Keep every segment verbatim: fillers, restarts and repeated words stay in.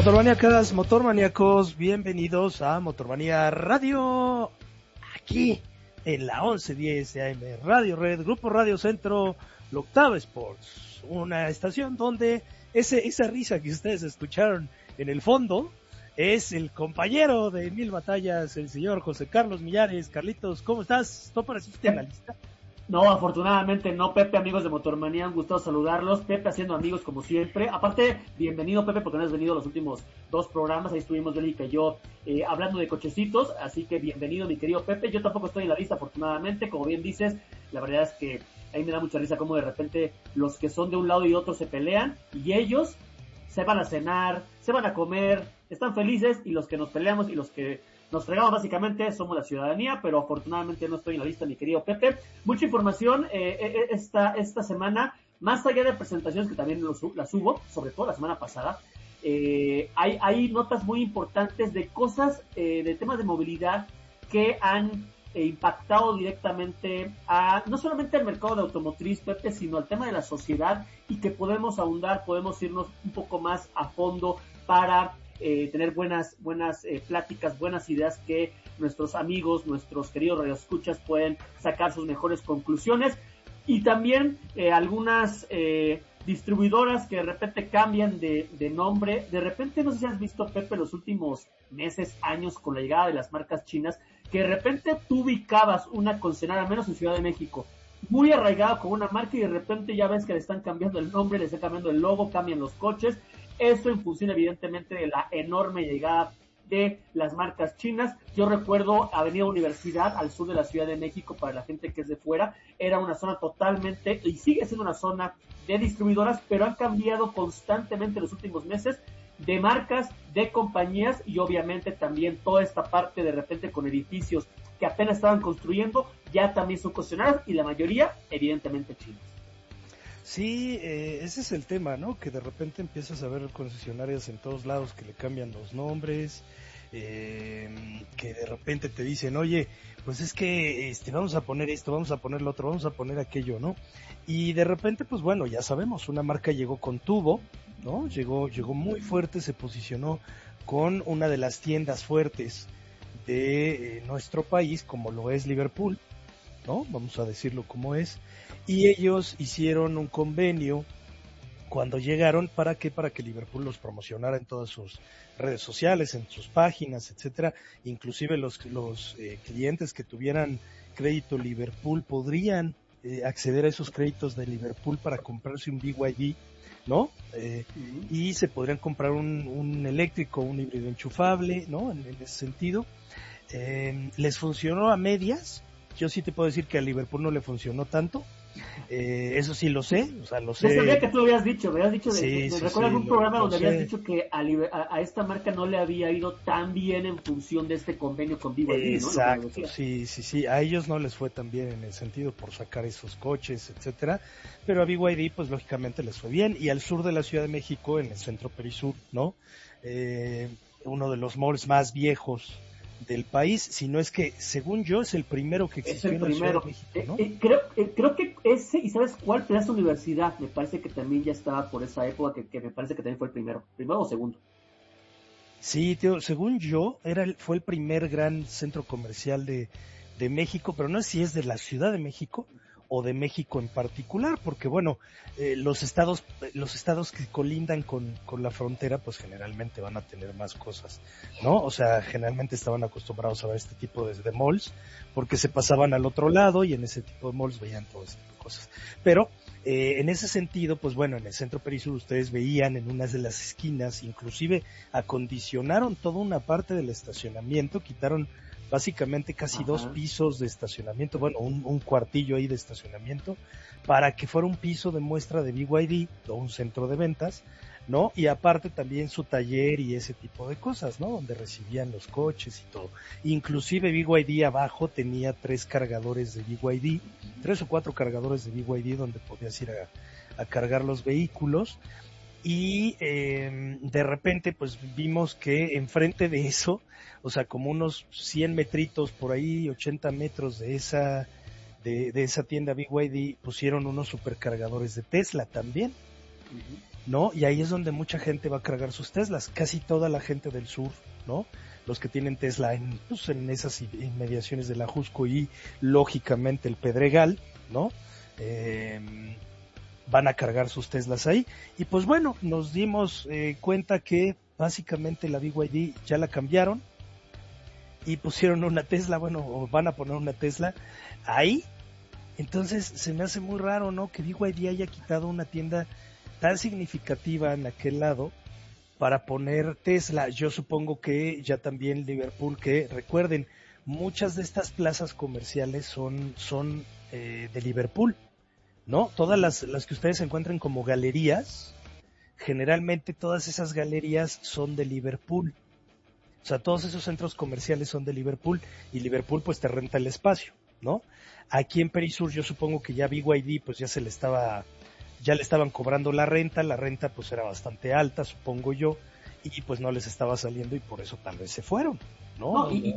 Motormaníacas, motormaníacos, bienvenidos a Motormanía Radio, aquí en la once diez A M Radio Red, Grupo Radio Centro, la Octava Sports, una estación donde ese, esa risa que ustedes escucharon en el fondo es el compañero de Mil Batallas, el señor José Carlos Millares. Carlitos, ¿cómo estás? ¿Tú apareciste en la lista? No, afortunadamente no, Pepe, amigos de Motormanía, un gusto saludarlos. Pepe haciendo amigos como siempre. Aparte, bienvenido, Pepe, porque no has venido los últimos dos programas. Ahí estuvimos Bélgica y yo eh, hablando de cochecitos, así que bienvenido, mi querido Pepe. Yo tampoco estoy en la lista, afortunadamente, como bien dices. La verdad es que ahí me da mucha risa cómo de repente los que son de un lado y otro se pelean, y ellos se van a cenar, se van a comer, están felices, y los que nos peleamos y los que nos fregamos básicamente somos la ciudadanía, pero afortunadamente no estoy en la lista, mi querido Pepe. Mucha información eh, esta esta semana, más allá de presentaciones que también los, las hubo, sobre todo la semana pasada. Eh, hay, hay notas muy importantes de cosas, eh, de temas de movilidad que han eh, impactado directamente a no solamente al mercado de automotriz, Pepe, sino al tema de la sociedad, y que podemos ahondar, podemos irnos un poco más a fondo para Eh, tener buenas buenas eh, pláticas, buenas ideas que nuestros amigos, nuestros queridos radioescuchas pueden sacar sus mejores conclusiones, y también eh, algunas eh, distribuidoras que de repente cambian de, de nombre. De repente, no sé si has visto, Pepe, los últimos meses, años, con la llegada de las marcas chinas, que de repente tú ubicabas una concesionada, al menos en Ciudad de México, muy arraigada con una marca, y de repente ya ves que le están cambiando el nombre, le están cambiando el logo, cambian los coches. Eso en función, evidentemente, de la enorme llegada de las marcas chinas. Yo recuerdo Avenida Universidad, al sur de la Ciudad de México, para la gente que es de fuera, era una zona totalmente, y sigue siendo una zona de distribuidoras, pero han cambiado constantemente en los últimos meses de marcas, de compañías, y obviamente también toda esta parte de repente con edificios que apenas estaban construyendo, ya también son concesionarios, y la mayoría, evidentemente, chinas. Sí, eh, ese es el tema, ¿no? Que de repente empiezas a ver concesionarias en todos lados que le cambian los nombres, eh, que de repente te dicen, oye, pues es que este, vamos a poner esto, vamos a poner lo otro, vamos a poner aquello, ¿no? Y de repente, pues bueno, ya sabemos, una marca llegó con tubo, ¿no? Llegó, llegó muy fuerte, se posicionó con una de las tiendas fuertes de eh, nuestro país, como lo es Liverpool, ¿no? Vamos a decirlo como es. Y ellos hicieron un convenio cuando llegaron, ¿para qué? Para que Liverpool los promocionara en todas sus redes sociales, en sus páginas, etcétera. Inclusive los, los eh, clientes que tuvieran crédito Liverpool podrían eh, acceder a esos créditos de Liverpool para comprarse un B Y D, ¿no? Eh, uh-huh. Y se podrían comprar un, un eléctrico, un híbrido enchufable, ¿no? En, en ese sentido. Eh, les funcionó a medias. Yo sí te puedo decir que a Liverpool no le funcionó tanto. Eh, eso sí lo sé, o sea, lo sé. Yo sabía que tú lo habías dicho, me habías dicho, de, sí, de, sí, recuerdo sí, algún lo, programa lo donde sé. habías dicho que a, a, a esta marca no le había ido tan bien en función de este convenio con B Y D, Exacto, ¿no? sí, sí, sí, a ellos no les fue tan bien en el sentido por sacar esos coches, etcétera, pero a B Y D pues lógicamente les fue bien. Y al sur de la Ciudad de México, en el centro Perisur, ¿no? Eh, uno de los malls más viejos del país, si no es que, según yo, es el primero que existió en la Ciudad de México, ¿no? Eh, eh, creo, eh, creo que ese, ¿y sabes cuál? Plaza Universidad, me parece que también ya estaba por esa época, que, que me parece que también fue el primero, primero o segundo. Sí, tío, según yo, era el, fue el primer gran centro comercial de, de México, pero no sé si es de la Ciudad de México o de México en particular, porque bueno, eh, los estados los estados que colindan con, con la frontera, pues generalmente van a tener más cosas, ¿no? O sea, generalmente estaban acostumbrados a ver este tipo de, de malls, porque se pasaban al otro lado y en ese tipo de malls veían todo este tipo de cosas. Pero, eh, en ese sentido, pues bueno, en el centro Perisur ustedes veían en unas de las esquinas, inclusive acondicionaron toda una parte del estacionamiento, quitaron básicamente casi Ajá. dos pisos de estacionamiento, bueno, un, un cuartillo ahí de estacionamiento, para que fuera un piso de muestra de B Y D, o un centro de ventas, ¿no? Y aparte también su taller y ese tipo de cosas, ¿no? Donde recibían los coches y todo. Inclusive B Y D abajo tenía tres cargadores de B Y D, tres o cuatro cargadores de B Y D donde podías ir a, a cargar los vehículos. Y eh, de repente pues vimos que enfrente de eso, o sea, como unos cien metritos por ahí, ochenta metros de esa de, de esa tienda B Y D, pusieron unos supercargadores de Tesla también. Uh-huh. ¿no? Y ahí es donde mucha gente va a cargar sus Teslas, casi toda la gente del sur, ¿no? Los que tienen Tesla en, pues, en esas inmediaciones de la Jusco y lógicamente el Pedregal, ¿no? Eh, van a cargar sus Teslas ahí. Y pues bueno, nos dimos eh, cuenta que básicamente la B Y D ya la cambiaron y pusieron una Tesla, bueno, o van a poner una Tesla ahí. Entonces se me hace muy raro, ¿no? Que B Y D haya quitado una tienda tan significativa en aquel lado para poner Tesla. Yo supongo que ya también Liverpool, que recuerden, muchas de estas plazas comerciales son, son eh, de Liverpool, ¿no? Todas las, las que ustedes encuentren como galerías, generalmente todas esas galerías son de Liverpool. O sea, todos esos centros comerciales son de Liverpool y Liverpool pues te renta el espacio, ¿no? Aquí en Perisur yo supongo que ya B Y D pues ya se le estaba, ya le estaban cobrando la renta, la renta pues era bastante alta, supongo yo, y pues no les estaba saliendo y por eso tal vez se fueron, ¿no? No, y,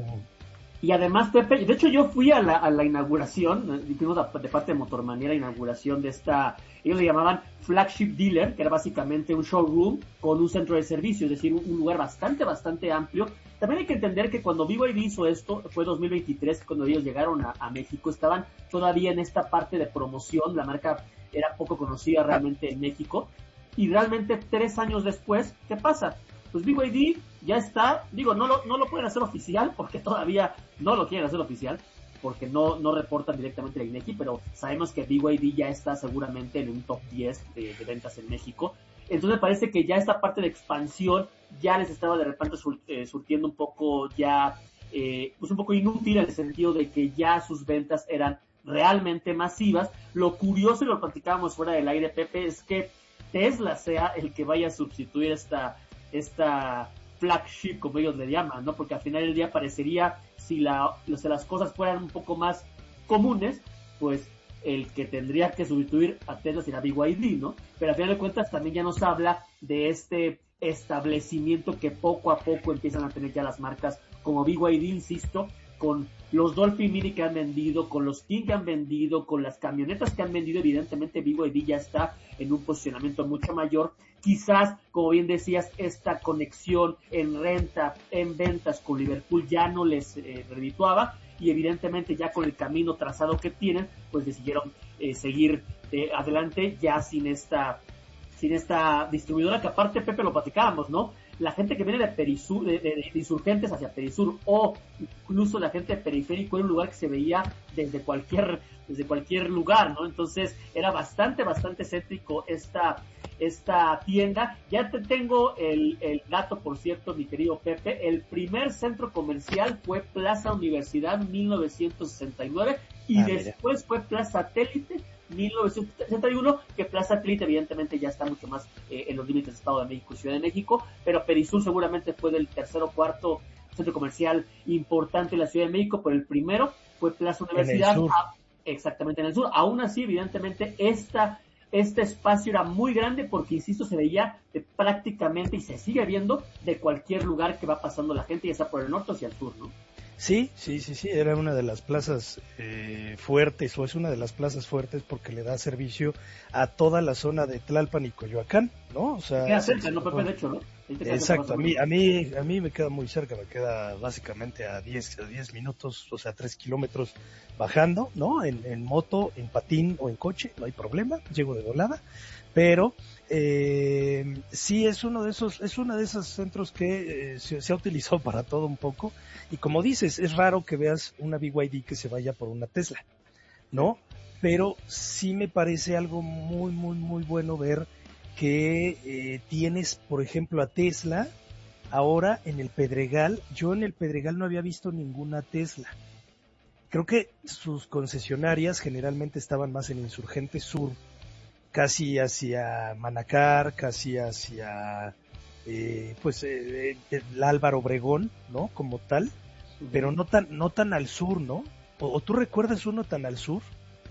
y además, Pepe, de hecho yo fui a la, a la inauguración, fuimos de parte de Motormanía, la inauguración de esta, ellos le llamaban Flagship Dealer, que era básicamente un showroom con un centro de servicio, es decir, un, un lugar bastante, bastante amplio. También hay que entender que cuando B Y D hizo esto, fue dos mil veintitrés, cuando ellos llegaron a, a México, estaban todavía en esta parte de promoción, la marca era poco conocida realmente en México, y realmente tres años después, ¿qué pasa? Pues B Y D ya está, digo, no lo, no lo pueden hacer oficial, porque todavía no lo quieren hacer oficial, porque no, no reportan directamente a INEGI, pero sabemos que B Y D ya está seguramente en un top diez de, de ventas en México. Entonces parece que ya esta parte de expansión ya les estaba de repente sur, eh, surtiendo un poco ya, eh, pues un poco inútil en el sentido de que ya sus ventas eran realmente masivas. Lo curioso, y lo platicábamos fuera del aire, Pepe, es que Tesla sea el que vaya a sustituir esta, esta flagship, como ellos le llaman, ¿no? Porque al final del día parecería, si, la, si las cosas fueran un poco más comunes, pues el que tendría que sustituir a Tesla será B Y D, ¿no? Pero al final de cuentas también ya nos habla de este establecimiento que poco a poco empiezan a tener ya las marcas como B Y D, insisto, con los Dolphin Mini que han vendido, con los King que han vendido, con las camionetas que han vendido. Evidentemente B Y D ya está en un posicionamiento mucho mayor. Quizás, como bien decías, esta conexión en renta, en ventas con Liverpool ya no les eh, redituaba, y evidentemente ya con el camino trazado que tienen, pues decidieron eh, seguir eh, adelante ya sin esta sin esta distribuidora, que aparte, Pepe, lo platicábamos, ¿no? La gente que viene de Perisur, de, de, de Insurgentes hacia Perisur, o incluso la gente de Periférico, era un lugar que se veía desde cualquier desde cualquier lugar, ¿no? Entonces era bastante, bastante céntrico esta esta tienda. Ya te tengo el, el dato, por cierto, mi querido Pepe. El primer centro comercial fue Plaza Universidad mil novecientos sesenta y nueve y ah, después mira. fue Plaza Satélite mil novecientos sesenta y uno, que Plaza Satélite evidentemente ya está mucho más eh, en los límites de Estado de México y Ciudad de México, pero Perisur seguramente fue del tercer o cuarto centro comercial importante en la Ciudad de México, pero el primero fue Plaza Universidad, a, exactamente en el sur. Aún así, evidentemente, esta este espacio era muy grande porque, insisto, se veía de prácticamente, y se sigue viendo, de cualquier lugar que va pasando la gente, ya sea por el norte o hacia el sur, ¿no? Sí, sí, sí, sí, era una de las plazas eh, fuertes, o es una de las plazas fuertes porque le da servicio a toda la zona de Tlalpan y Coyoacán, ¿no? O sea, queda cerca, ¿no, Pepe? De hecho, ¿no? Exacto, a mí, a mí, a mí me queda muy cerca, me queda básicamente a diez, a diez minutos, o sea, tres kilómetros bajando, ¿no? En, en moto, en patín o en coche, no hay problema, llego de volada, pero eh, sí es uno de esos, es uno de esos centros que eh, se, se ha utilizado para todo un poco, y como dices, es raro que veas una B Y D que se vaya por una Tesla, ¿no? Pero sí me parece algo muy, muy, muy bueno ver que eh, tienes, por ejemplo, a Tesla ahora en el Pedregal. Yo en el Pedregal no había visto ninguna Tesla. Creo que sus concesionarias generalmente estaban más en Insurgente Sur, casi hacia Manacar, casi hacia eh, pues eh, el Álvaro Obregón, ¿no? Como tal, pero no tan no tan al sur, ¿no? ¿O, o tú recuerdas uno tan al sur?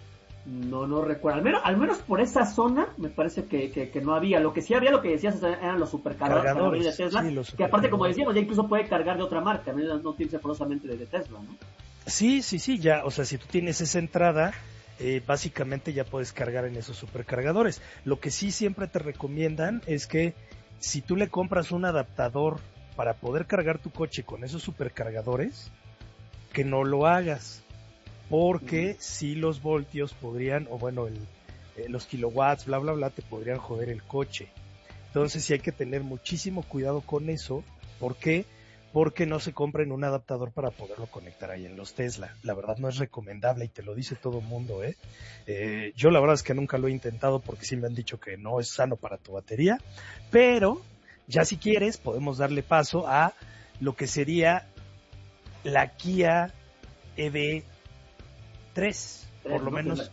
No, no recuerdo. Al menos, al menos por esa zona me parece que, que, que no había. Lo que sí había, lo que decías, eran los supercargadores de Tesla, sí, que aparte, como decíamos, ya incluso puede cargar de otra marca, no, no tiene que ser forzosamente de, de Tesla, ¿no? Sí, sí, sí, ya, o sea, si tú tienes esa entrada, eh, básicamente ya puedes cargar en esos supercargadores. Lo que sí siempre te recomiendan es que si tú le compras un adaptador para poder cargar tu coche con esos supercargadores, que no lo hagas, porque si los voltios podrían, o bueno, el, eh, los kilowatts, bla, bla, bla, te podrían joder el coche. Entonces sí hay que tener muchísimo cuidado con eso. ¿Por qué? Porque no se compren un adaptador para poderlo conectar ahí en los Tesla. La verdad no es recomendable y te lo dice todo el mundo, ¿eh? ¿eh? Yo la verdad es que nunca lo he intentado porque sí me han dicho que no es sano para tu batería, pero ya si quieres podemos darle paso a lo que sería la Kia E V tres, por lo menos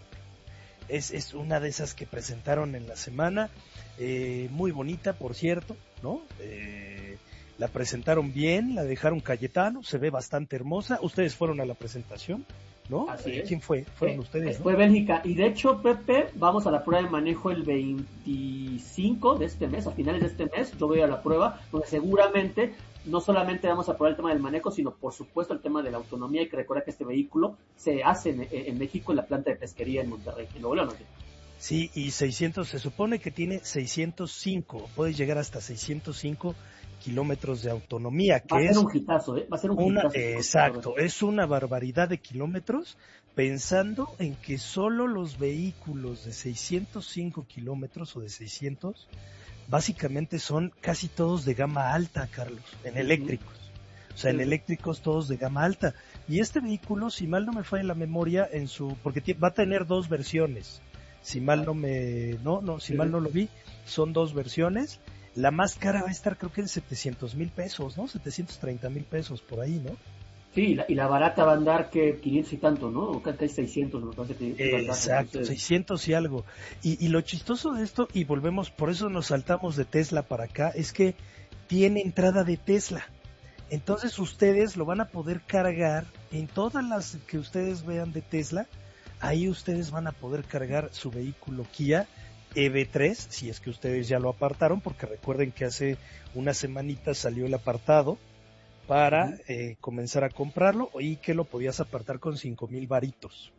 es, es una de esas que presentaron en la semana, eh, muy bonita por cierto, ¿no? Eh, la presentaron bien, la dejaron Cayetano, se ve bastante hermosa. Ustedes fueron a la presentación, ¿no? Así es. ¿Quién fue? Fueron eh, ustedes, ¿no? Fue Bélgica. Y de hecho, Pepe, vamos a la prueba de manejo el veinticinco de este mes, a finales de este mes. Yo voy a la prueba, donde seguramente no solamente vamos a probar el tema del manejo, sino por supuesto el tema de la autonomía. Hay que recordar que este vehículo se hace en, en México, en la planta de pesquería en Monterrey, en Nuevo León. ¿No? Sí, y seiscientos, se supone que tiene seiscientos cinco, puede llegar hasta seiscientos cinco kilómetros de autonomía, que va a ser es un hitazo, ¿eh? Va a ser un una, hitazo. exacto, es una barbaridad de kilómetros, pensando en que solo los vehículos de seiscientos cinco kilómetros o de seiscientos, básicamente son casi todos de gama alta, Carlos, en eléctricos. O sea, en eléctricos todos de gama alta. Y este vehículo, si mal no me falla la memoria, en su, porque va a tener dos versiones. Si mal no me, no, no, si mal no lo vi, son dos versiones. La más cara va a estar creo que en setecientos mil pesos, ¿no? setecientos treinta mil pesos por ahí, ¿no? Sí, y la, y la barata va a andar que quinientos y tanto, ¿no? O casi seiscientos, me parece que eh, Exacto, entonces... seiscientos y algo. Y, y lo chistoso de esto, y volvemos, por eso nos saltamos de Tesla para acá, es que tiene entrada de Tesla. Entonces ustedes lo van a poder cargar en todas las que ustedes vean de Tesla. Ahí ustedes van a poder cargar su vehículo Kia E V tres, si es que ustedes ya lo apartaron, porque recuerden que hace unas semanitas salió el apartado para uh-huh. eh, comenzar a comprarlo, y que lo podías apartar con cinco mil varitos.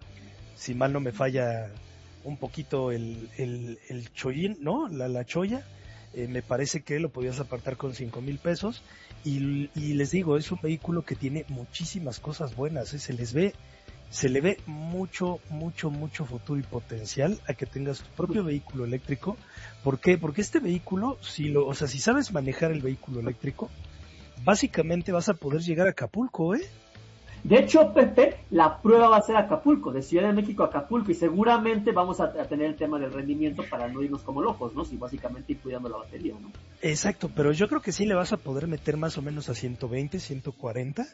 Si mal no me falla un poquito el, el, el chollín, ¿no? La, la cholla, eh, me parece que lo podías apartar con cinco mil pesos, y, y les digo, es un vehículo que tiene muchísimas cosas buenas, ¿eh? se les ve Se le ve mucho, mucho, mucho futuro y potencial a que tengas tu propio vehículo eléctrico. ¿Por qué? Porque este vehículo, si lo, o sea, si sabes manejar el vehículo eléctrico, básicamente vas a poder llegar a Acapulco, ¿eh? De hecho, Pepe, la prueba va a ser Acapulco, de Ciudad de México a Acapulco, y seguramente vamos a, a tener el tema del rendimiento para no irnos como locos, ¿no? Si básicamente ir cuidando la batería, ¿no? Exacto, pero yo creo que sí le vas a poder meter más o menos a ciento veinte, ciento cuarenta.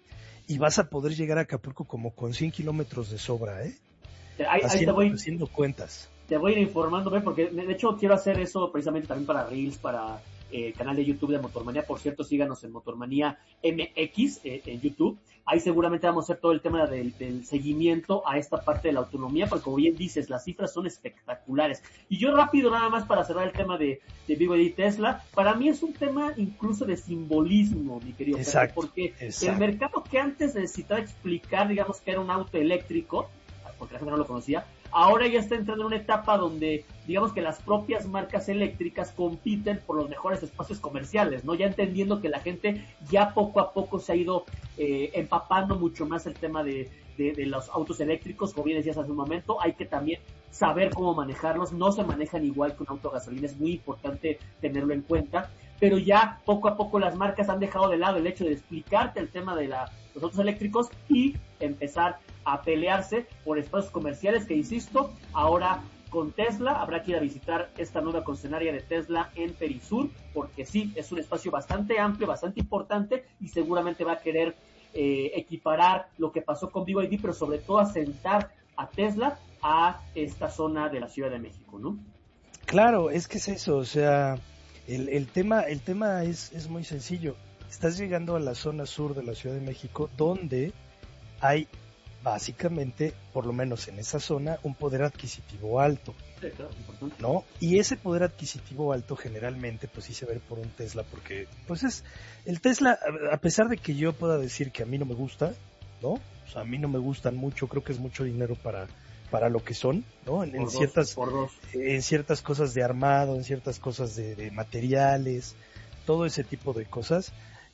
Y vas a poder llegar a Acapulco como con cien kilómetros de sobra, ¿eh? Ahí, haciendo, ahí te voy, haciendo cuentas. Te voy a ir informándome, porque de hecho quiero hacer eso precisamente también para Reels, para el eh, canal de YouTube de Motormanía. Por cierto, síganos en Motormanía M X eh, en YouTube. Ahí seguramente vamos a hacer todo el tema del, del seguimiento a esta parte de la autonomía, porque como bien dices, las cifras son espectaculares. Y yo rápido, nada más para cerrar el tema de, de B Y D Tesla, para mí es un tema incluso de simbolismo, mi querido exacto, Pedro, porque exacto. el mercado que antes necesitaba explicar, digamos que era un auto eléctrico, porque la gente no lo conocía, ahora ya está entrando en una etapa donde, digamos que las propias marcas eléctricas compiten por los mejores espacios comerciales, ¿no? Ya entendiendo que la gente ya poco a poco se ha ido eh, empapando mucho más el tema de, de, de los autos eléctricos. Como bien decías hace un momento, hay que también saber cómo manejarlos. No se manejan igual que un auto a gasolina, es muy importante tenerlo en cuenta. Pero ya poco a poco las marcas han dejado de lado el hecho de explicarte el tema de la, los autos eléctricos y empezar a pelearse por espacios comerciales que, insisto, ahora con Tesla habrá que ir a visitar esta nueva concesionaria de Tesla en Perisur, porque sí, es un espacio bastante amplio, bastante importante, y seguramente va a querer eh, equiparar lo que pasó con B Y D, pero sobre todo asentar a Tesla a esta zona de la Ciudad de México, ¿no? Claro, es que es eso, o sea, el, el tema, el tema es, es muy sencillo. Estás llegando a la zona sur de la Ciudad de México, donde hay básicamente, por lo menos en esa zona, un poder adquisitivo alto, sí, claro, importante, ¿no? Y ese poder adquisitivo alto generalmente, pues sí se ve por un Tesla, porque, pues es, el Tesla, a pesar de que yo pueda decir que a mí no me gusta, ¿no? O sea, a mí no me gustan mucho, creo que es mucho dinero para, para lo que son, ¿no? En, en dos, ciertas por dos. en ciertas cosas de armado, en ciertas cosas de, de materiales, todo ese tipo de cosas.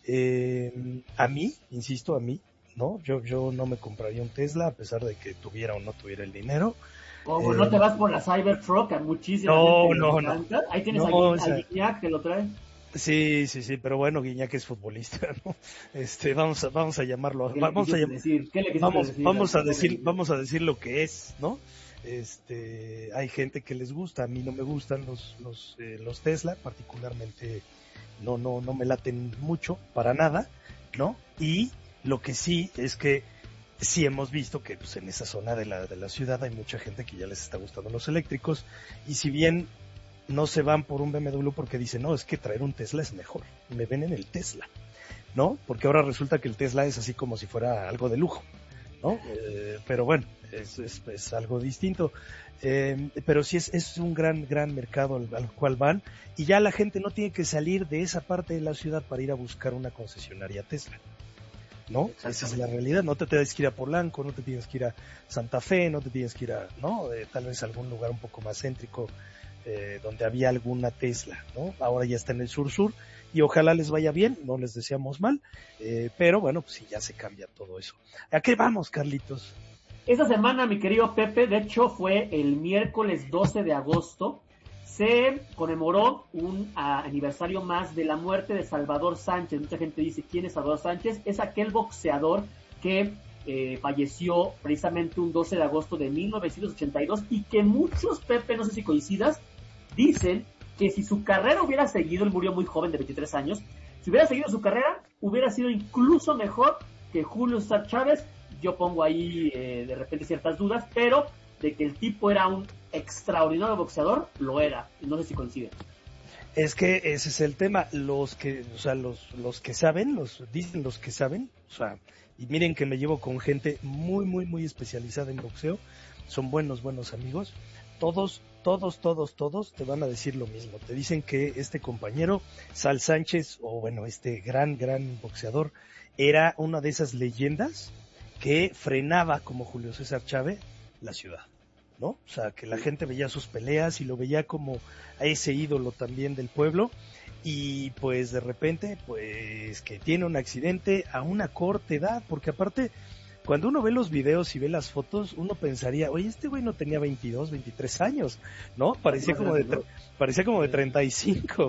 Eh, a mí, insisto, a mí, ¿no? Yo yo no me compraría un Tesla a pesar de que tuviera o no tuviera el dinero. Como Eh, no te vas por la Cybertruck, a muchísima no, gente le no, no. encanta. Ahí tienes No, a, o Gui- a sea, Guiñac que lo trae. sí, sí, sí, pero bueno, Guiñac es futbolista, ¿no? Este, vamos a, vamos a llamarlo, ¿Qué le vamos a quisiste llam- decir? ¿Qué le quisiste vamos, decir al vamos a pobre decir, Guiñac? vamos a decir lo que es, ¿no? Este, hay gente que les gusta, a mí no me gustan los, los, eh, los Tesla, particularmente no, no, no me laten mucho, para nada, ¿no? Y lo que sí es que sí hemos visto que pues, en esa zona de la, de la ciudad hay mucha gente que ya les está gustando los eléctricos, y si bien no se van por un B M W porque dicen, no, es que traer un Tesla es mejor, me ven en el Tesla, ¿no? Porque ahora resulta que el Tesla es así como si fuera algo de lujo, ¿no? Eh, pero bueno, es, es, es algo distinto. Eh, pero sí es, es un gran, gran mercado al, al cual van, y ya la gente no tiene que salir de esa parte de la ciudad para ir a buscar una concesionaria Tesla, ¿no? Esa es la realidad. No te tienes que ir a Polanco, no te tienes que ir a Santa Fe, no te tienes que ir a, ¿no? Eh, tal vez algún lugar un poco más céntrico, eh, donde había alguna Tesla, ¿no? Ahora ya está en el sur-sur, y ojalá les vaya bien, no les deseamos mal, eh, pero bueno, pues sí, ya se cambia todo eso. ¿A qué vamos, Carlitos? Esta semana, mi querido Pepe, de hecho fue el miércoles doce de agosto, se conmemoró un uh, aniversario más de la muerte de Salvador Sánchez. Mucha gente dice, ¿quién es Salvador Sánchez? Es aquel boxeador que eh, falleció precisamente un doce de agosto de mil novecientos ochenta y dos, y que muchos, Pepe, no sé si coincidas, dicen que si su carrera hubiera seguido, él murió muy joven de veintitrés años, si hubiera seguido su carrera, hubiera sido incluso mejor que Julio César Chávez. Yo pongo ahí eh, de repente ciertas dudas, pero de que el tipo era un extraordinario boxeador, lo era. No sé si coinciden. Es que ese es el tema, los que, o sea, los, los que saben, los, dicen los que saben, o sea, y miren que me llevo con gente muy, muy, muy especializada en boxeo, son buenos, buenos amigos, todos, todos, todos, todos te van a decir lo mismo, te dicen que este compañero, Sal Sánchez, o bueno, este gran, gran boxeador, era una de esas leyendas que frenaba como Julio César Chávez la ciudad, ¿no? O sea, que la gente veía sus peleas y lo veía como a ese ídolo también del pueblo, y pues de repente, pues que tiene un accidente a una corta edad, porque aparte, cuando uno ve los videos y ve las fotos, uno pensaría, oye, este güey no tenía veintidós, veintitrés años, ¿no? Parecía como de, parecía como de treinta y cinco,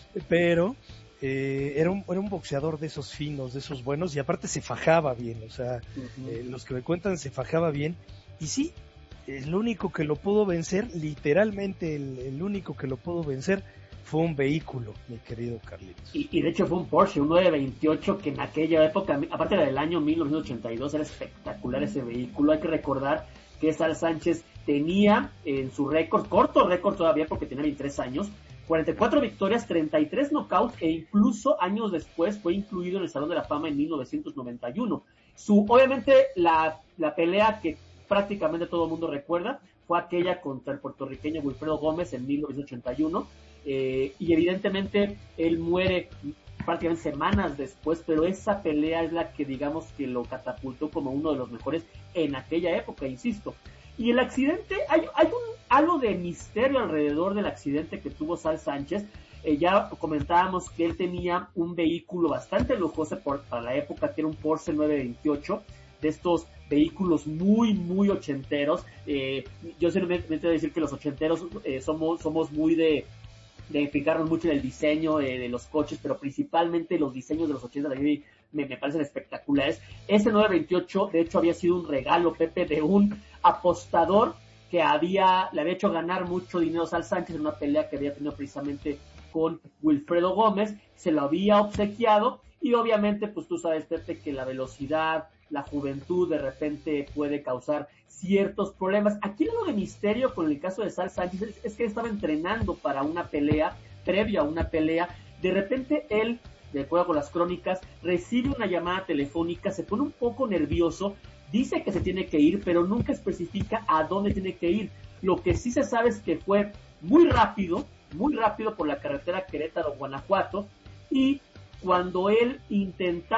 pero eh, era un, era un boxeador de esos finos, de esos buenos, y aparte se fajaba bien, o sea, uh-huh. eh, los que me cuentan se fajaba bien, y sí, el único que lo pudo vencer, literalmente el, el único que lo pudo vencer fue un vehículo, mi querido Carlitos. Y, y de hecho fue un Porsche, un nueve veintiocho, que en aquella época, aparte era del año mil novecientos ochenta y dos, era espectacular ese vehículo. Hay que recordar que Sal Sánchez tenía en su récord, corto récord todavía porque tenía veintitrés años, cuarenta y cuatro victorias, treinta y tres knockouts, e incluso años después fue incluido en el Salón de la Fama en mil novecientos noventa y uno. Su, obviamente la, la pelea que prácticamente todo el mundo recuerda fue aquella contra el puertorriqueño Wilfredo Gómez en mil novecientos ochenta y uno, eh, y evidentemente él muere prácticamente semanas después, pero esa pelea es la que digamos que lo catapultó como uno de los mejores en aquella época, insisto. Y el accidente, hay, hay un algo de misterio alrededor del accidente que tuvo Sal Sánchez. Eh, ya comentábamos que él tenía un vehículo bastante lujoso por, para la época, que era un Porsche nueve veintiocho, de estos vehículos muy, muy ochenteros. Eh, yo simplemente voy a decir que los ochenteros eh, somos, somos muy de, de fijarnos mucho en el diseño eh, de los coches, pero principalmente los diseños de los ochenta me, me parecen espectaculares. Ese nueve veintiocho, de hecho, había sido un regalo, Pepe, de un apostador que había, le había hecho ganar mucho dinero a Sal Sánchez en una pelea que había tenido precisamente con Wilfredo Gómez. Se lo había obsequiado, y obviamente, pues tú sabes, Pepe, que la velocidad, la juventud de repente puede causar ciertos problemas. Aquí lo de misterio con el caso de Sal Sánchez es, es que él estaba entrenando para una pelea, previo a una pelea. De repente él, de acuerdo con las crónicas, recibe una llamada telefónica, se pone un poco nervioso, dice que se tiene que ir, pero nunca especifica a dónde tiene que ir. Lo que sí se sabe es que fue muy rápido, muy rápido por la carretera Querétaro-Guanajuato, y cuando él intentaba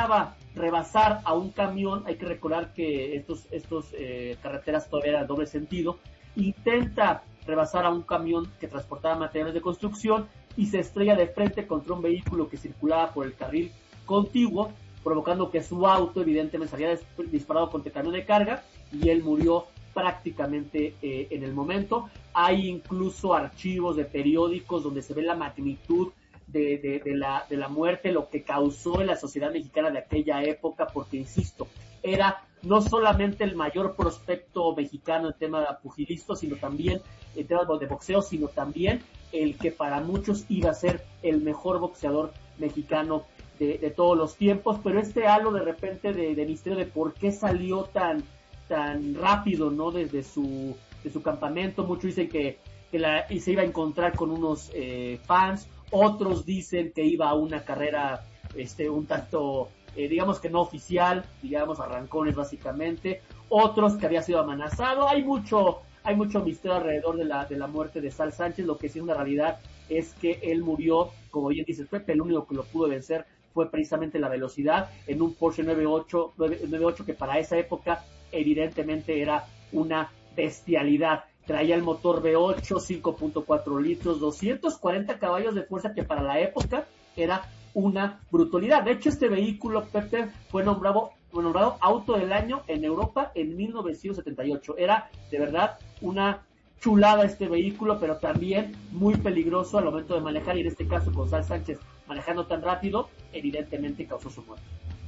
rebasar a un camión. Hay que recordar que estos, estos eh, carreteras todavía eran doble sentido. Intenta rebasar a un camión que transportaba materiales de construcción y se estrella de frente contra un vehículo que circulaba por el carril contiguo, provocando que su auto evidentemente salía disparado contra el camión de carga y él murió prácticamente eh, en el momento. Hay incluso archivos de periódicos donde se ve la magnitud de, de, de, la, de la muerte, lo que causó en la sociedad mexicana de aquella época, porque insisto, era no solamente el mayor prospecto mexicano en tema de pugilismo, sino también en temas de boxeo, sino también el que para muchos iba a ser el mejor boxeador mexicano de, de todos los tiempos. Pero este halo de repente de, de misterio de por qué salió tan tan rápido, ¿no? Desde su de su campamento. Muchos dicen que, que la, y se iba a encontrar con unos eh, fans, otros dicen que iba a una carrera este un tanto eh, digamos que no oficial, digamos arrancones básicamente, otros que había sido amenazado. Hay mucho hay mucho misterio alrededor de la de la muerte de Sal Sánchez. Lo que sí es una realidad es que él murió, como bien dice Pepe, el único que lo pudo vencer fue precisamente la velocidad en un Porsche nueve ocho que para esa época evidentemente era una bestialidad. Traía el motor V ocho, cinco punto cuatro litros, doscientos cuarenta caballos de fuerza, que para la época era una brutalidad. De hecho, este vehículo, Pepe, fue nombrado, fue nombrado Auto del Año en Europa en mil novecientos setenta y ocho. Era de verdad una chulada este vehículo, pero también muy peligroso al momento de manejar, y en este caso con Sal Sánchez manejando tan rápido, evidentemente causó su muerte.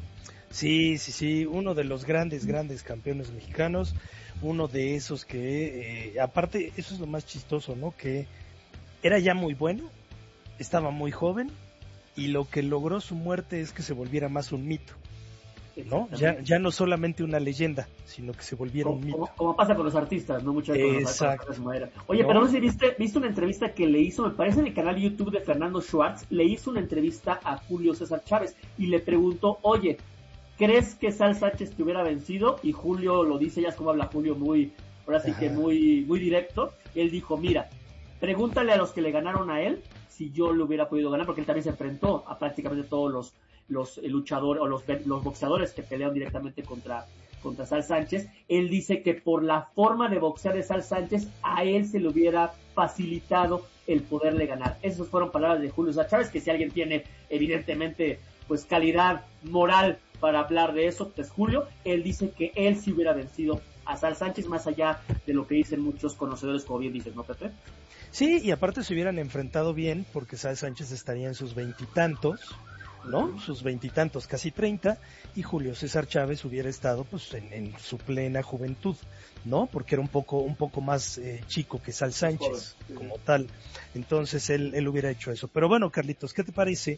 Sí, sí, sí, uno de los grandes, grandes campeones mexicanos, uno de esos que, eh, aparte, eso es lo más chistoso, ¿no? Que era ya muy bueno, estaba muy joven, y lo que logró su muerte es que se volviera más un mito, ¿no? Ya, ya no solamente una leyenda, sino que se volviera como, un mito. Como, como pasa con los artistas, ¿no? Muchas veces. Exacto. Oye, no. pero no sé si viste, viste una entrevista que le hizo, me parece en el canal de YouTube de Fernando Schwartz, le hizo una entrevista a Julio César Chávez y le preguntó, oye, ¿crees que Sal Sánchez te hubiera vencido? Y Julio lo dice, ya es como habla Julio, muy, ahora sí Ajá. que muy, muy directo. Él dijo, mira, pregúntale a los que le ganaron a él si yo le hubiera podido ganar, porque él también se enfrentó a prácticamente todos los, los luchadores o los, los boxeadores que pelearon directamente contra, contra Sal Sánchez. Él dice que por la forma de boxear de Sal Sánchez, a él se le hubiera facilitado el poderle ganar. Esas fueron palabras de Julio César Chávez, que si alguien tiene evidentemente pues calidad moral para hablar de eso, pues Julio, él dice que él sí hubiera vencido a Sal Sánchez, más allá de lo que dicen muchos conocedores, como bien dices, ¿no, Pepe? Sí, y aparte se hubieran enfrentado bien, porque Sal Sánchez estaría en sus veintitantos, ¿no? Sus veintitantos, casi treinta, y Julio César Chávez hubiera estado pues en, en su plena juventud, ¿no? Porque era un poco un poco más eh, chico que Sal Sánchez, como tal. Entonces él, él hubiera hecho eso. Pero bueno, Carlitos, ¿qué te parece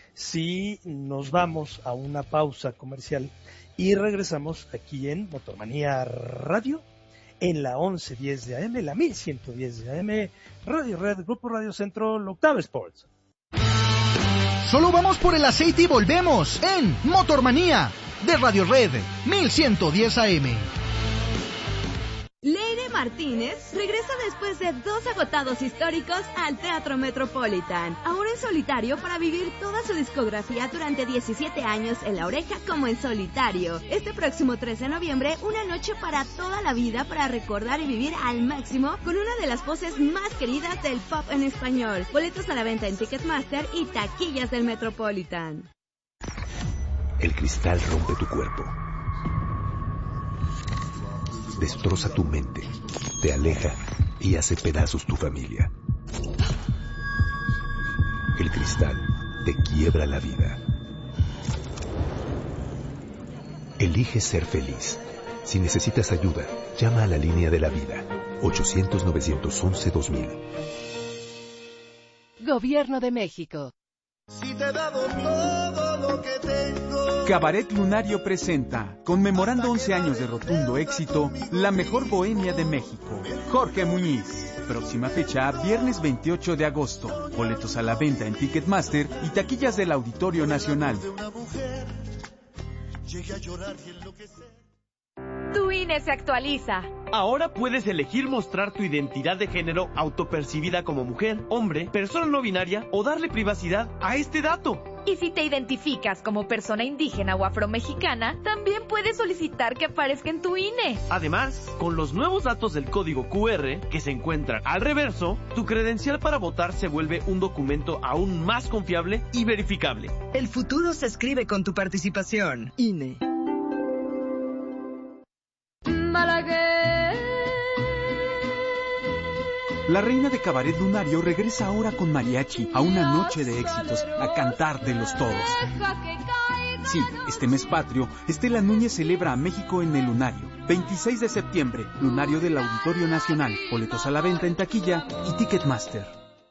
si nos vamos a una pausa comercial y regresamos aquí en Motormanía Radio, en la once diez de A M, la mil ciento diez de A M, Radio Red, Grupo Radio Centro, Octava Sports? Solo vamos por el aceite y volvemos en Motormanía de Radio Red, mil ciento diez A M. Leire Martínez regresa después de dos agotados históricos al Teatro Metropolitan, ahora en solitario para vivir toda su discografía durante diecisiete años en La Oreja como en solitario. Este próximo trece de noviembre, una noche para toda la vida para recordar y vivir al máximo con una de las voces más queridas del pop en español. Boletos a la venta en Ticketmaster y taquillas del Metropolitan. El cristal rompe tu cuerpo. Destroza tu mente, te aleja y hace pedazos tu familia. El cristal te quiebra la vida. Elige ser feliz. Si necesitas ayuda, llama a la línea de la vida, ochocientos, novecientos once, dos mil. Gobierno de México. Si te he dado todo lo que tengo. Cabaret Lunario presenta, conmemorando once años de rotundo éxito, la mejor bohemia de México. Jorge Muñiz. Próxima fecha, viernes veintiocho de agosto. Boletos a la venta en Ticketmaster y taquillas del Auditorio Nacional. Tu I N E se actualiza. Ahora puedes elegir mostrar tu identidad de género autopercibida como mujer, hombre, persona no binaria o darle privacidad a este dato. Y si te identificas como persona indígena o afromexicana, también puedes solicitar que aparezca en tu I N E. Además, con los nuevos datos del código cu erre que se encuentran al reverso, tu credencial para votar se vuelve un documento aún más confiable y verificable. El futuro se escribe con tu participación. I N E. La reina de cabaret lunario regresa ahora con mariachi a una noche de éxitos, a cantar de los todos. Sí, este mes patrio, Estela Núñez celebra a México en el Lunario. veintiséis de septiembre, Lunario del Auditorio Nacional. Boletos a la venta en taquilla y Ticketmaster.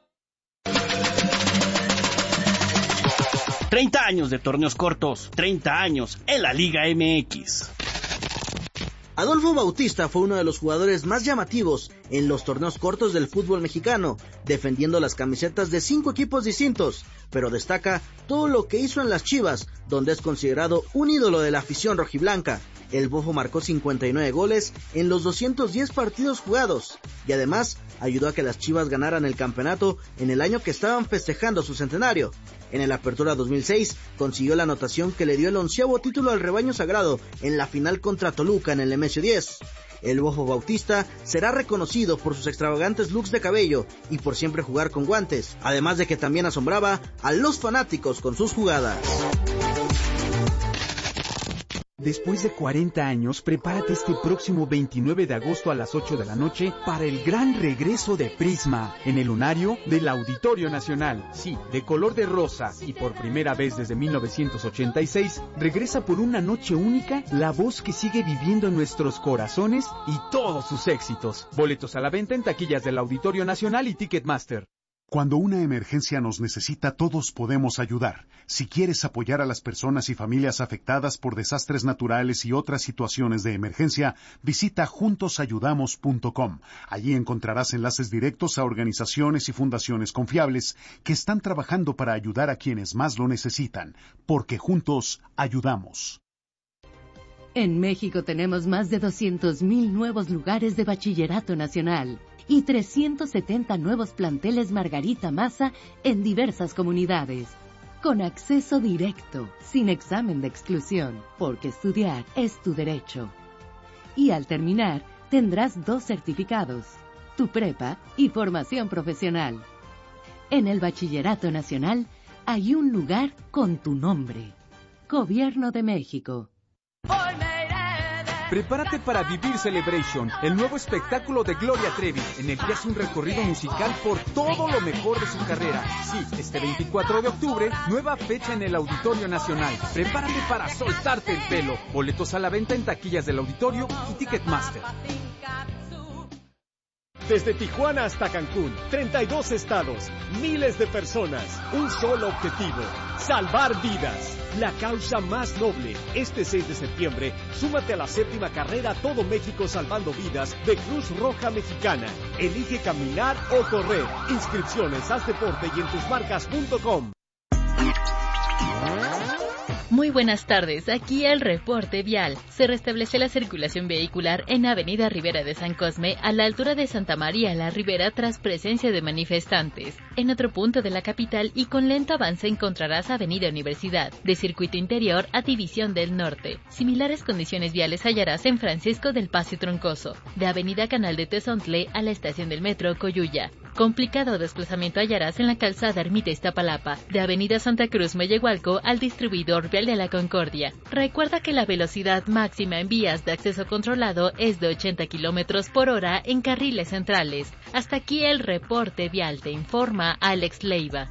treinta años de torneos cortos, treinta años en la Liga eme equis. Adolfo Bautista fue uno de los jugadores más llamativos en los torneos cortos del fútbol mexicano, defendiendo las camisetas de cinco equipos distintos, pero destaca todo lo que hizo en las Chivas, donde es considerado un ídolo de la afición rojiblanca. El Bofo marcó cincuenta y nueve goles en los doscientos diez partidos jugados, y además ayudó a que las Chivas ganaran el campeonato en el año que estaban festejando su centenario. En el Apertura dos mil seis consiguió la anotación que le dio el onceavo título al rebaño sagrado en la final contra Toluca en el Nemesio diez. El Bofo Bautista será reconocido por sus extravagantes looks de cabello y por siempre jugar con guantes, además de que también asombraba a los fanáticos con sus jugadas. Después de cuarenta años, prepárate este próximo veintinueve de agosto a las ocho de la noche para el gran regreso de Prisma en el Lunario del Auditorio Nacional. Sí, de color de rosa y por primera vez desde mil novecientos ochenta y seis, regresa por una noche única la voz que sigue viviendo en nuestros corazones y todos sus éxitos. Boletos a la venta en taquillas del Auditorio Nacional y Ticketmaster. Cuando una emergencia nos necesita, todos podemos ayudar. Si quieres apoyar a las personas y familias afectadas por desastres naturales y otras situaciones de emergencia, visita juntos ayudamos punto com. Allí encontrarás enlaces directos a organizaciones y fundaciones confiables que están trabajando para ayudar a quienes más lo necesitan, porque juntos ayudamos. En México tenemos más de doscientos mil nuevos lugares de bachillerato nacional y trescientos setenta nuevos planteles Margarita Maza en diversas comunidades, con acceso directo, sin examen de exclusión, porque estudiar es tu derecho. Y al terminar, tendrás dos certificados, tu prepa y formación profesional. En el Bachillerato Nacional hay un lugar con tu nombre. Gobierno de México. Prepárate para vivir Celebration, el nuevo espectáculo de Gloria Trevi, en el que hace un recorrido musical por todo lo mejor de su carrera. Sí, este veinticuatro de octubre, nueva fecha en el Auditorio Nacional. Prepárate para soltarte el pelo. Boletos a la venta en taquillas del Auditorio y Ticketmaster. Desde Tijuana hasta Cancún, treinta y dos estados, miles de personas, un solo objetivo, salvar vidas. La causa más noble. Este seis de septiembre, súmate a la séptima carrera Todo México Salvando Vidas de Cruz Roja Mexicana. Elige caminar o correr. Inscripciones, haz deporte y en tus marcas punto com. Muy buenas tardes, aquí el reporte vial. Se restablece la circulación vehicular en Avenida Ribera de San Cosme a la altura de Santa María la Ribera tras presencia de manifestantes. En otro punto de la capital y con lento avance encontrarás Avenida Universidad, de Circuito Interior a División del Norte. Similares condiciones viales hallarás en Francisco del Paso Troncoso, de Avenida Canal de Tezontle a la estación del metro Coyuya. Complicado desplazamiento hallarás en la calzada Ermita Iztapalapa, de Avenida Santa Cruz Mellehualco al distribuidor vial de la Concordia. Recuerda que la velocidad máxima en vías de acceso controlado es de ochenta kilómetros por hora en carriles centrales. Hasta aquí el reporte vial, te informa Alex Leiva.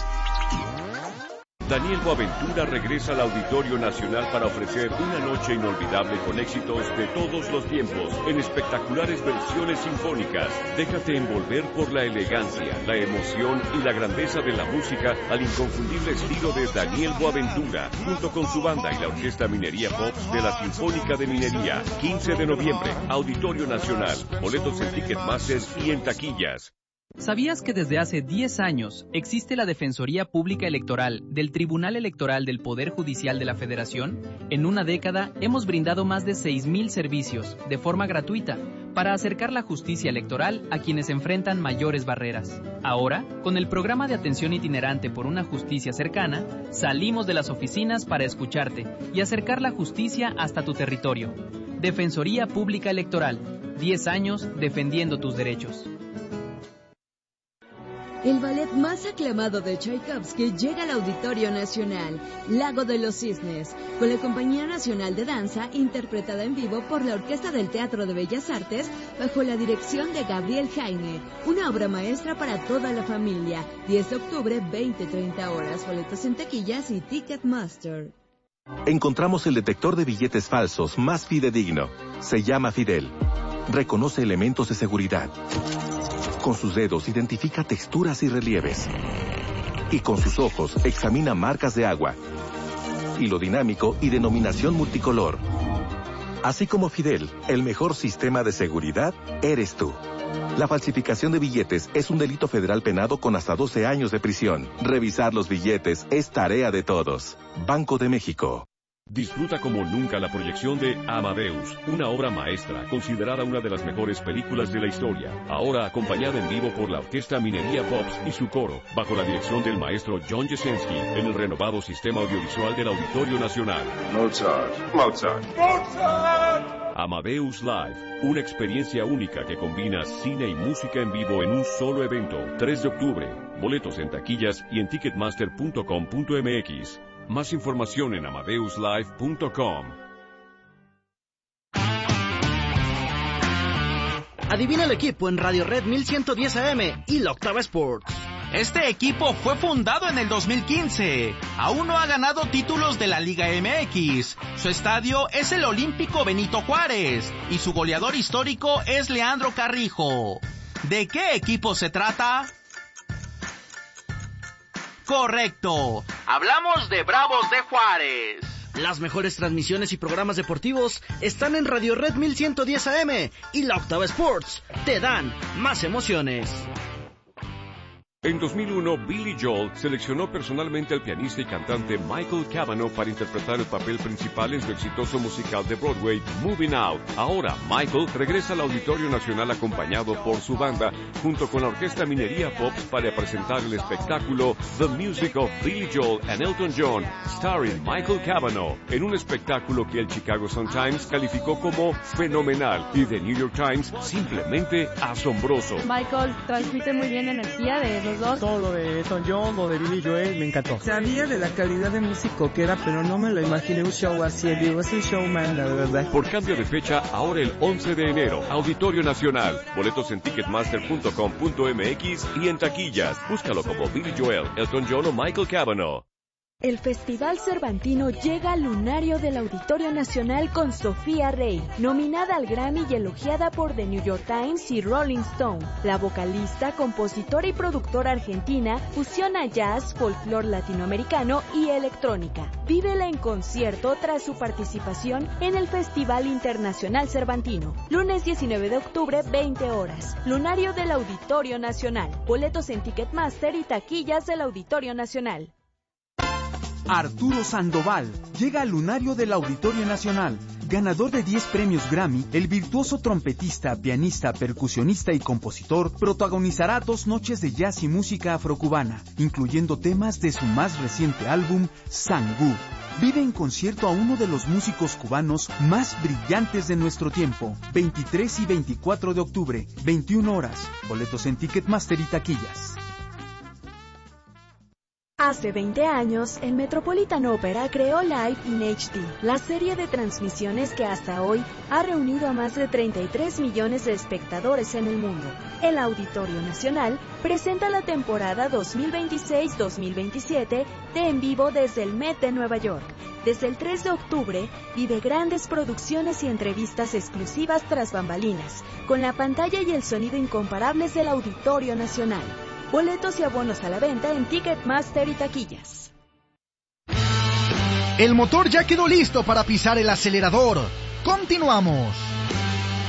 Daniel Boaventura regresa al Auditorio Nacional para ofrecer una noche inolvidable con éxitos de todos los tiempos, en espectaculares versiones sinfónicas. Déjate envolver por la elegancia, la emoción y la grandeza de la música al inconfundible estilo de Daniel Boaventura, junto con su banda y la Orquesta Minería Pops de la Sinfónica de Minería. quince de noviembre, Auditorio Nacional. Boletos en Ticketmaster y en taquillas. ¿Sabías que desde hace diez años existe la Defensoría Pública Electoral del Tribunal Electoral del Poder Judicial de la Federación? En una década hemos brindado más de seis mil servicios de forma gratuita para acercar la justicia electoral a quienes enfrentan mayores barreras. Ahora, con el programa de atención itinerante por una justicia cercana, salimos de las oficinas para escucharte y acercar la justicia hasta tu territorio. Defensoría Pública Electoral, diez años defendiendo tus derechos. El ballet más aclamado de Tchaikovsky llega al Auditorio Nacional, Lago de los Cisnes, con la Compañía Nacional de Danza, interpretada en vivo por la Orquesta del Teatro de Bellas Artes, bajo la dirección de Gabriel Jaime. Una obra maestra para toda la familia. diez de octubre, veinte treinta horas. Boletos en taquillas y Ticketmaster. Encontramos el detector de billetes falsos más fidedigno. Se llama Fidel. Reconoce elementos de seguridad. Con sus dedos identifica texturas y relieves. Y con sus ojos examina marcas de agua, hilo dinámico y denominación multicolor. Así como Fidel, el mejor sistema de seguridad eres tú. La falsificación de billetes es un delito federal penado con hasta doce años de prisión. Revisar los billetes es tarea de todos. Banco de México. Disfruta como nunca la proyección de Amadeus, una obra maestra, considerada una de las mejores películas de la historia. Ahora acompañada en vivo por la Orquesta Minería Pops y su coro, bajo la dirección del maestro John Jesensky, en el renovado sistema audiovisual del Auditorio Nacional. Mozart, Mozart, Mozart. Amadeus Live, una experiencia única que combina cine y música en vivo en un solo evento. tres de octubre. Boletos en taquillas y en ticketmaster punto com punto m x. Más información en amadeus live punto com. Adivina el equipo en Radio Red mil ciento diez A M y la Octava Sports. Este equipo fue fundado en el dos mil quince. Aún no ha ganado títulos de la Liga M X. Su estadio es el Olímpico Benito Juárez y su goleador histórico es Leandro Carrijo. ¿De qué equipo se trata? Correcto. Hablamos de Bravos de Juárez. Las mejores transmisiones y programas deportivos están en Radio Red mil ciento diez A M y la Octava Sports. Te dan más emociones. En dos mil uno, Billy Joel seleccionó personalmente al pianista y cantante Michael Cavanaugh para interpretar el papel principal en su exitoso musical de Broadway, Moving Out. Ahora, Michael regresa al Auditorio Nacional acompañado por su banda, junto con la Orquesta Minería Pops, para presentar el espectáculo The Music of Billy Joel and Elton John, starring Michael Cavanaugh, en un espectáculo que el Chicago Sun-Times calificó como fenomenal y The New York Times simplemente asombroso. Michael transmite muy bien energía de los dos. Todo lo de Elton John, lo de Billy Joel, me encantó. Sabía de la calidad de músico que era, pero no me lo imaginé un show así. Digo, es un showman, la verdad. Por cambio de fecha, ahora el once de enero, Auditorio Nacional. Boletos en ticketmaster punto com punto m x y en taquillas. Búscalo como Billy Joel, Elton John o Michael Cavanaugh. El Festival Cervantino llega al lunario del Auditorio Nacional con Sofía Rey, nominada al Grammy y elogiada por The New York Times y Rolling Stone. La vocalista, compositora y productora argentina fusiona jazz, folclore latinoamericano y electrónica. Vívela en concierto tras su participación en el Festival Internacional Cervantino. Lunes diecinueve de octubre, veinte horas. Lunario del Auditorio Nacional. Boletos en Ticketmaster y taquillas del Auditorio Nacional. Arturo Sandoval llega al lunario del Auditorio Nacional. Ganador de diez premios Grammy, el virtuoso trompetista, pianista, percusionista y compositor protagonizará dos noches de jazz y música afrocubana, incluyendo temas de su más reciente álbum, Sangú. Vive en concierto a uno de los músicos cubanos más brillantes de nuestro tiempo. veintitrés y veinticuatro de octubre, veintiuna horas. Boletos en Ticketmaster y taquillas. Hace veinte años, el Metropolitan Opera creó Live in H D, la serie de transmisiones que hasta hoy ha reunido a más de treinta y tres millones de espectadores en el mundo. El Auditorio Nacional presenta la temporada dos mil veintiséis dos mil veintisiete de En Vivo desde el Met de Nueva York. Desde el tres de octubre, vive grandes producciones y entrevistas exclusivas tras bambalinas, con la pantalla y el sonido incomparables del Auditorio Nacional. Boletos y abonos a la venta en Ticketmaster y taquillas. El motor ya quedó listo para pisar el acelerador. Continuamos.